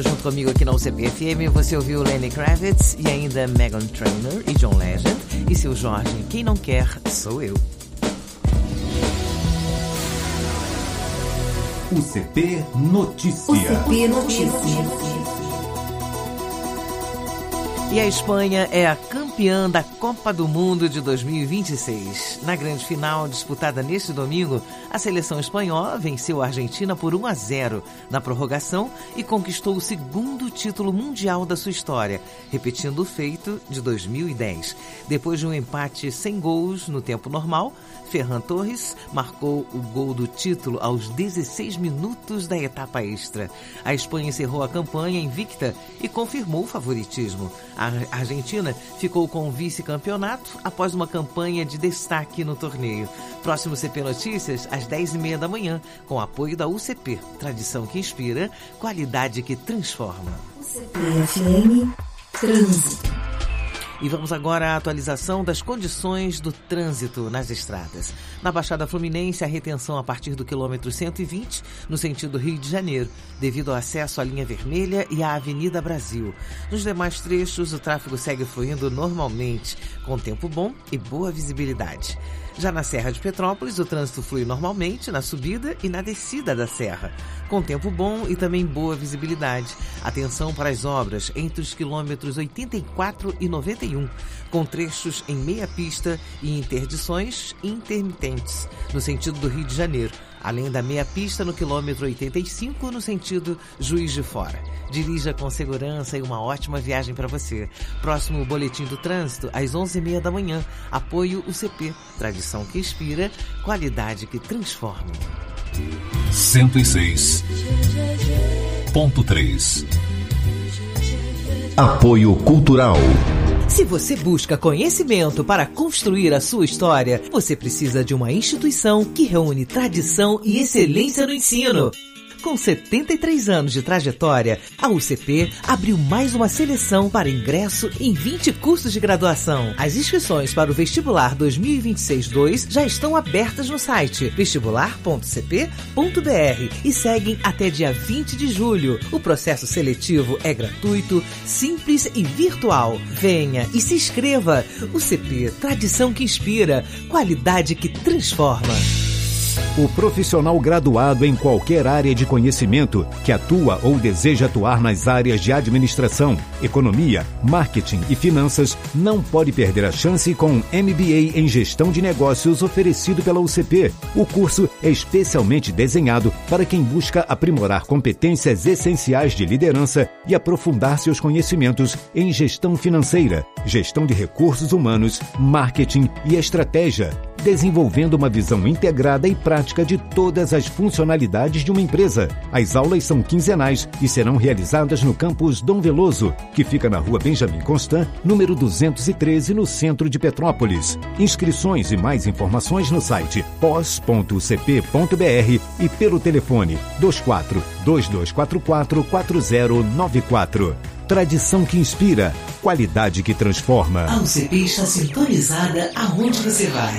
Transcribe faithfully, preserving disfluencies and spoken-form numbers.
Junto comigo aqui na U C P F M, você ouviu Lenny Kravitz e ainda Meghan Trainor e John Legend e seu Jorge, Quem Não Quer Sou Eu. U C P Notícia. U C P Notícia. E a Espanha é a campeã da Copa do Mundo de dois mil e vinte e seis. Na grande final disputada neste domingo, a seleção espanhola venceu a Argentina por um a zero na prorrogação e conquistou o segundo título mundial da sua história, repetindo o feito de dois mil e dez. Depois de um empate sem gols no tempo normal, Ferran Torres marcou o gol do título aos dezesseis minutos da etapa extra. A Espanha encerrou a campanha invicta e confirmou o favoritismo. A Argentina ficou com o vice-campeonato após uma campanha de destaque no torneio. Próximo C P Notícias, às dez e meia da manhã, com apoio da U C P. Tradição que inspira, qualidade que transforma. U C P F M Trânsito. E vamos agora à atualização das condições do trânsito nas estradas. Na Baixada Fluminense, a retenção a partir do quilômetro cento e vinte, no sentido Rio de Janeiro, devido ao acesso à linha vermelha e à Avenida Brasil. Nos demais trechos, o tráfego segue fluindo normalmente, com tempo bom e boa visibilidade. Já na Serra de Petrópolis, o trânsito flui normalmente na subida e na descida da serra, com tempo bom e também boa visibilidade. Atenção para as obras entre os quilômetros oitenta e quatro e noventa e um, com trechos em meia pista e interdições intermitentes, no sentido do Rio de Janeiro, além da meia pista no quilômetro oitenta e cinco, no sentido Juiz de Fora. Dirija com segurança e uma ótima viagem para você. Próximo Boletim do Trânsito, às onze e meia da manhã. Apoio U C P. Tradição que inspira, qualidade que transforma. cento e seis ponto três. Apoio Cultural. Se você busca conhecimento para construir a sua história, você precisa de uma instituição que reúne tradição e excelência no ensino. Com setenta e três anos de trajetória, a U C P abriu mais uma seleção para ingresso em vinte cursos de graduação. As inscrições para o Vestibular dois mil e vinte e seis dois já estão abertas no site vestibular ponto c p ponto b r e seguem até dia vinte de julho. O processo seletivo é gratuito, simples e virtual. Venha e se inscreva. U C P, tradição que inspira, qualidade que transforma. O profissional graduado em qualquer área de conhecimento que atua ou deseja atuar nas áreas de administração, economia, marketing e finanças não pode perder a chance com o M B A em Gestão de Negócios oferecido pela U C P. O curso é especialmente desenhado para quem busca aprimorar competências essenciais de liderança e aprofundar seus conhecimentos em gestão financeira, gestão de recursos humanos, marketing e estratégia, desenvolvendo uma visão integrada e prática de todas as funcionalidades de uma empresa. As aulas são quinzenais e serão realizadas no campus Dom Veloso, que fica na rua Benjamin Constant, número duzentos e treze, no centro de Petrópolis. Inscrições e mais informações no site pos ponto u c p ponto b r e pelo telefone dois quatro dois dois quatro quatro quatro zero nove quatro. Tradição que inspira, qualidade que transforma. A U C P está sintonizada aonde você vai.